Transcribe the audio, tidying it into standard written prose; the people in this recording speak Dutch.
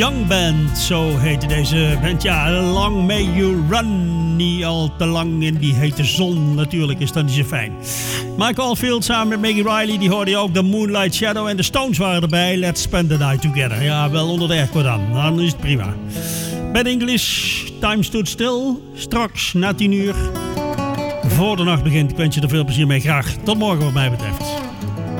Young Band, zo heette deze band. Ja, Long May You Run. Niet al te lang in die hete zon. Natuurlijk is dat niet zo fijn. Michael Oldfield samen met Maggie Riley. Die hoorde je ook. The Moonlight Shadow en de Stones waren erbij. Let's spend the night together. Ja, wel onder de airco dan is het prima. Bad English, Time Stood Still. Straks na 10 uur. Voor de nacht begint. Ik wens je er veel plezier mee. Graag tot morgen wat mij betreft.